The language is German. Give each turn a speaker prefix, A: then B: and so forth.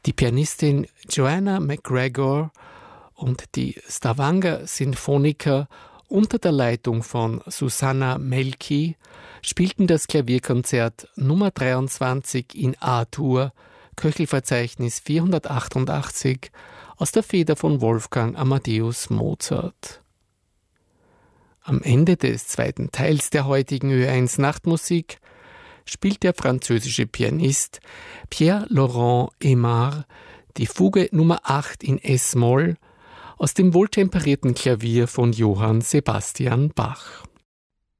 A: Die Pianistin Joanna McGregor und die Stavanger Sinfoniker unter der Leitung von Susanna Melki spielten das Klavierkonzert Nummer 23 in A-Dur, Köchelverzeichnis 488, aus der Feder von Wolfgang Amadeus Mozart. Am Ende des zweiten Teils der heutigen Ö1 Nachtmusik spielt der französische Pianist Pierre-Laurent Aimard die Fuge Nummer 8 in S-Moll aus dem wohltemperierten Klavier von Johann Sebastian Bach.